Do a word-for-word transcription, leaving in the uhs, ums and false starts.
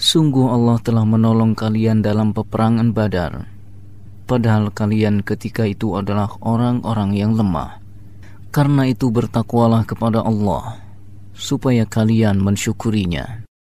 Sungguh Allah telah menolong kalian dalam peperangan Badar, padahal kalian ketika itu adalah orang-orang yang lemah. Karena itu bertakwalah kepada Allah, supaya kalian mensyukurinya.